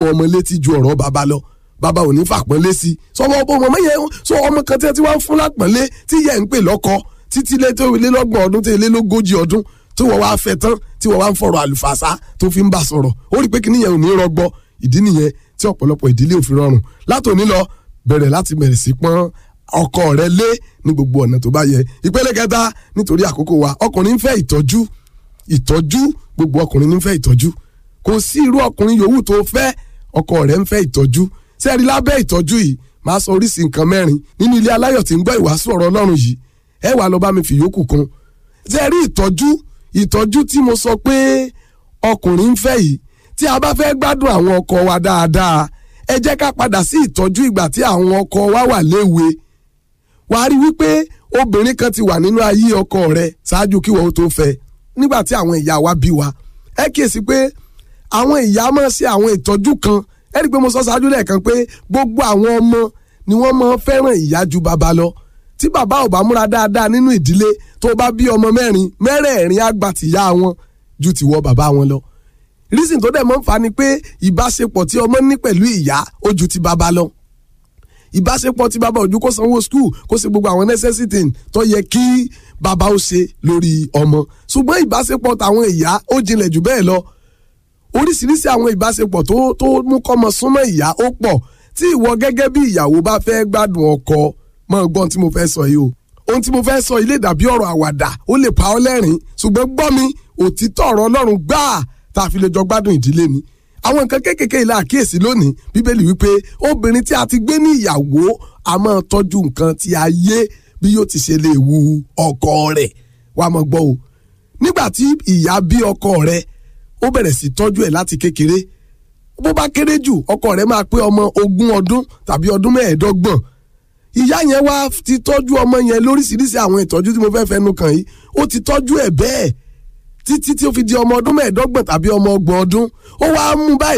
pọ̀ ọmọ létí ju ọ̀rọ̀ bàbá lọ bàbá ò ní fàpọ́nlé sí sọmọ ọmọ yẹn sọ ọmọ kan tí wọ́n fún lápọ́nlé tí yẹn ń pè lọ́kọ títí lé tó lé lọ́gbọ̀n ọdún tó lé lógójì ọdún tí wọ́n wá fẹ́ tán tí wọ́n wá ń fọ̀rọ̀ àlùfàṣà tó fi ń bá sọ̀rọ̀ ó rí pé kíní yẹn ò ní rọgbọ ìdí nìyẹn tí ọ̀pọ̀lọpọ̀ ìdílé ò fi rọrùn látòní lọ bẹ̀rẹ̀ sí pọ́n ọkọ rẹ lé ní gbogbo ọ̀nà tó bá yẹ. Ìpele kẹta nítorí àkókò wa ọkùnrin ń fẹ́ ìtọ́jú gbogbo ọkùnrin ń fẹ́ ìtọ́jú kò sí irú ọkùnrin yòówù tó fẹ́ ọkọ rẹ̀ ń fẹ́ ìtọ́jú sẹ́ẹ̀rí lábẹ́ ìtọ́jú yìí máa sọ oríṣi nǹkan mẹ́rin nínú ilé aláyọ̀ tí ń gbọ́ ìwàásù ọ̀rọ̀ Ọlọ́run yìí ẹ wá lọ bá mi fi yòókù kún sẹ́ẹ̀rí ìtọ́jú tí mo sọ pé ọkùnrin ń fẹ́ yìí tí a bá fẹ́ gbádùn àwọn ọkọ wa dáadáa ẹ jẹ́ ká padà sí ìtọ́jú ìgbà tí àwọn ọkọ wa wà léwe wàá rí wípé obìnrin kan ti wà nínú ayé ọkọ rẹ̀ ṣáájú kí wọ́n tó fẹ́ nígbà tí àwọn ìyá wa bí wa ẹ kíyèsí pé àwọn ìyá máa ṣe àwọn ìtọ́jú kan ẹ rí i pé mo sọ ṣáájú lẹ́ẹ̀kan pé gbogbo àwọn ọmọ ni wọ́n máa fẹ́ràn ìyá ju bàbá lọ tí bàbá ò bá múra dáadáa nínú ìdílé tó bá bí ọmọ mẹ́rẹ̀ẹ̀rin àgbà tìyá wọn ju tìwọ bàbá wọn lọ reason tó dẹ̀ mọ́ ń fa ni pé ìbáṣepọ̀ tí ọmọ ní pẹ̀lú ìyá ó ju ti bàbá lọ ìbáṣepọ̀ tí bàbá ojú kó sanwó school kó ṣe gbogbo àwọn necessity tó yẹ kí bàbá ó ṣe lórí ọmọ ṣùgbọ́n ìbáṣepọ̀ tàwọn ìyá ó jinlẹ̀ jù bẹ́ẹ̀ lọ oríṣiríṣi àwọn ìbáṣepọ̀ tó mú kọ́mọ súnmọ́ ìyá ó pọ̀ tí ìwọ gẹ́gẹ́ bí ìyàwó bá fẹ́ gbádùn ọkọ mọ́ gbọ́n tí mo fẹ́ sọ yìí o ohun tí mo fẹ́ sọ yìí lè dàbí ọ̀rọ̀ àwàdà ó lè pa ọ́ lẹ́rìn ṣùgbọ́n gbọ́ mi òtítọ́ ọ̀rọ̀ Ọlọ́run gbáà tá a fi lè jọ gbádùn ìdílé ni àwọn nǹkan kéékèèké ilé àkíyèsí lónìí bíbélì wípé obìnrin tí a ti gbé ní ìyàwó a máa tọ́jú nǹkan tí a yé bí yóò ti ṣe lè wu ọkọ rẹ̀ wàá mọ̀ gbọ́ o nígbà tí ìyá bí ọkọ rẹ̀ ó bẹ̀rẹ̀ sí tọ́jú ẹ̀ láti kékeré bó bá kéré jù ọkọ rẹ̀ máa pé ọmọ 20 ọdún tàbí ọdún 25 ìyá yẹn wá ti tọ́jú ọmọ yẹn lóríṣiríṣi àwọn ìtọ́jú tí mo fẹ́ fẹnu kàn yìí ó ti tọ́jú ẹ̀ bẹ́ẹ̀ títí tí ó fi di ọmọ ọdún 25 tàbí ọmọ 30 ọdún ó wá mú báyìí